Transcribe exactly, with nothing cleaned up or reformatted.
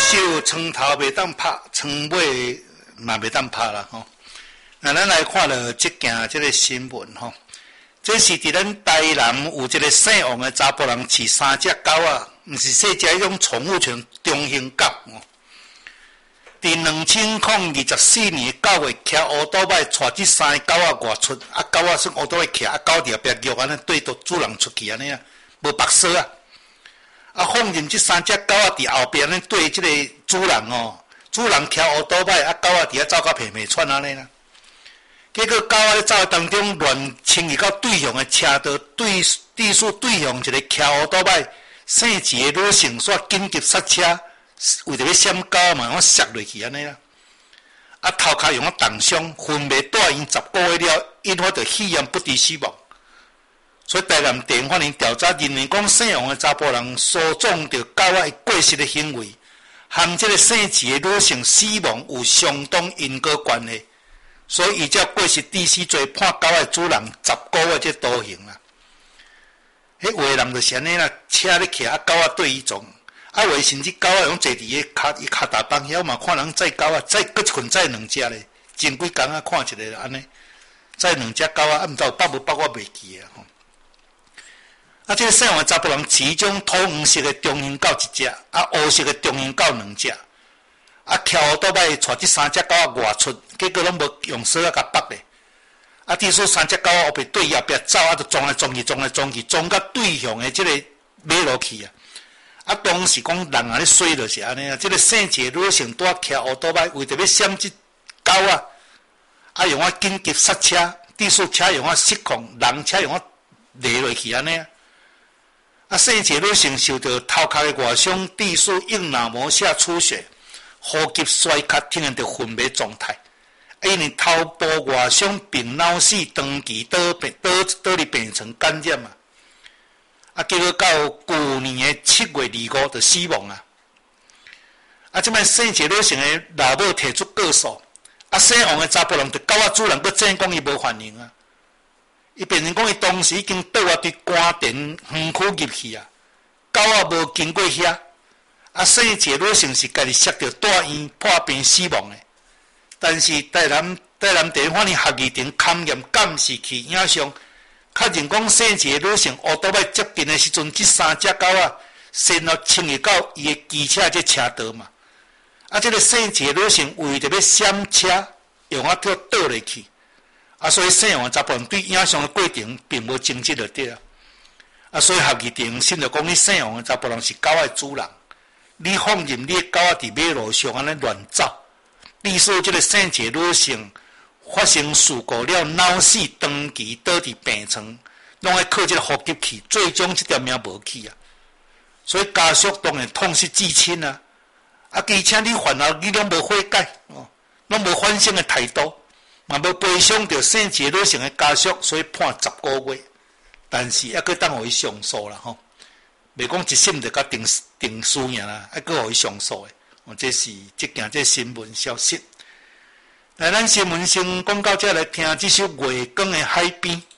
手床头袂当拍，床尾嘛袂当拍啦吼。那咱来看了即件即个新闻吼，这是伫咱台南有一个姓王的查甫人饲三只狗啊，毋是说只迄种宠物犬中型狗哦。伫两千零二十四年九月，骑乌多摆带即三个狗仔外出，啊狗仔算乌多摆骑，啊狗伫后壁叫安尼对着主人出去安尼啊，无白说啊。啊，放任即三只狗仔伫后壁咧对即个主人哦，主人骑乌多摆，啊狗仔伫遐走到皮皮喘安尼啦。结果狗仔咧走当中乱侵入到对向的车道，对地数对向一个骑乌多摆姓钱的女性煞紧急刹车，为着要闪狗嘛，我摔落去安尼啦。啊，头壳用啊重伤，昏迷住院十个月了，引发着血氧不治死亡。所以台南地方法院调查人员讲，姓王的查甫人诉状着狗仔过失的行为，和这个姓钱的女性死亡有相当因果关系。所以依照过失致死罪判狗仔主人十个月这徒刑啦。迄有的人就是安尼啦，车咧骑啊狗仔对伊撞，啊有的甚至狗仔用坐伫伊骹伊骹踏板遐嘛，看人载狗仔，载搁一群载两只咧，前几工啊看一个安尼，载两只狗仔，啊毋知有捌无捌我袂记啊吼。啊，这个姓王的查甫人饲种土黄色的中型狗一只，啊乌色的中型狗两只。啊，骑乌多摆带即三只狗仔外出，结果拢无用绳啊甲绑咧。啊，地说三只狗仔后壁对后壁走，啊，就撞来撞去，撞来撞去，撞到对向的即个马路去啊。啊，当时讲人啊咧衰就是安尼啊，即、这个姓钱女性拄骑乌多摆，为着要闪即狗仔，啊用啊紧急刹车，地说车用啊失控，人车用啊落落去安尼啊。啊，姓钱女性受到头壳的外伤，地说硬脑膜下出血。呼吸衰竭，听见着昏迷状态，因为头部外伤并脑死，长期倒病倒倒入病床感染啊！啊，结果到去年的七月二五就死亡啊！啊，即摆姓钱女性的老母提出告诉，啊，姓王的查甫人对狗仔主人佫正讲伊无反应啊！伊变成讲伊当时已經倒啊伫官田园区入去啊，狗仔無經過遐。啊，姓錢女性是家己摔到住院破病死亡的，但是台南台南地方的合議庭勘驗監視器影像，確認講姓錢女性烏多擺接近的時陣，即三隻狗仔先後侵入到伊的機車這車道嘛。啊，這個姓錢女性為着要閃車，用啊跳倒落去，啊，所以姓王查甫人對影像的過程並無證據就對啊。啊，所以合議庭審就講你姓王的查甫人是狗的主人。你放任你的狗仔伫馬路上安尼亂走，你說這個姓錢女性發生事故了，腦死長期倒佇病床，攏愛靠這個呼吸器，最終這條命無去啊！所以家屬當然痛失至親啊！啊，而且你犯後你攏無悔改哦，攏無反省的態度，嘛無賠償着姓錢女性的家屬，所以判十個月，但是還閣當互伊上訴啦吼。袂講一審就甲定定輸贏啦，還閣互伊上訴的。哦，這是即件這新聞消息。來，咱新聞先講到這，來聽這首月光的海邊。